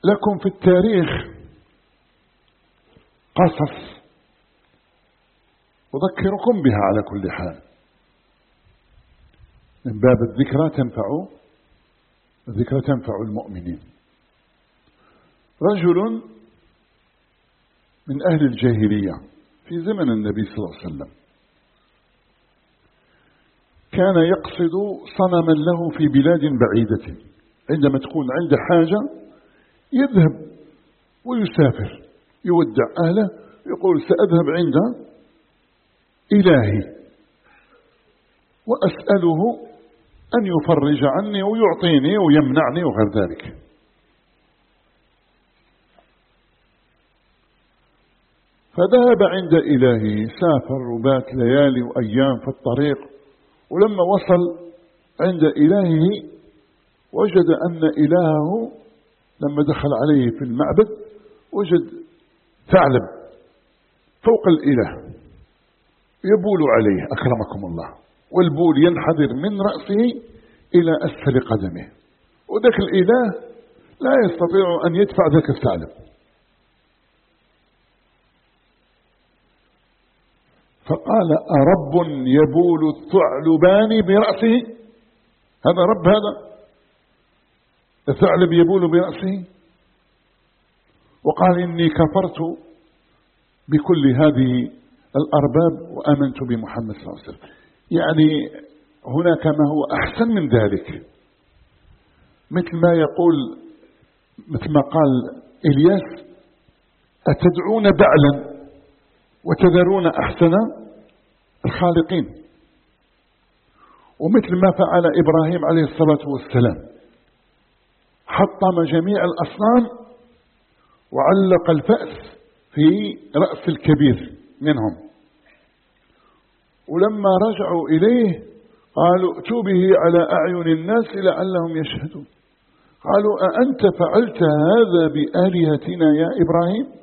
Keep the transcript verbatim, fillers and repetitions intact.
لكم في التاريخ قصص أذكركم بها على كل حال من باب الذكرى تنفع الذكرى تنفع المؤمنين. رجل من أهل الجاهلية في زمن النبي صلى الله عليه وسلم كان يقصد صنما له في بلاد بعيدة، عندما تكون عنده حاجة يذهب ويسافر يودع أهله، يقول سأذهب عند إلهي وأسأله أن يفرج عني ويعطيني ويمنعني وغير ذلك. فذهب عند إلهه، سافر وبات ليالي وأيام في الطريق، ولما وصل عند إلهه وجد أن إلهه لما دخل عليه في المعبد وجد ثعلب فوق الإله يبول عليه أكرمكم الله، والبول ينحدر من رأسه إلى أسفل قدمه، وذاك الإله لا يستطيع أن يدفع ذاك الثعلب. فقال أرب يبول الثعلبان برأسه؟ هذا رب؟ هذا الثعلب يبول برأسه؟ وقال إني كفرت بكل هذه الأرباب وآمنت بمحمد صلى الله عليه وسلم. يعني هناك ما هو أحسن من ذلك، مثل ما يقول مثل ما قال إلياس أتدعون بعلا وتذرون أحسن الخالقين، ومثل ما فعل إبراهيم عليه الصلاة والسلام حطم جميع الأصنام وعلق الفأس في رأس الكبير منهم، ولما رجعوا إليه قالوا ائتوا به على أعين الناس لعلهم يشهدون. قالوا أأنت فعلت هذا بآلهتنا يا إبراهيم؟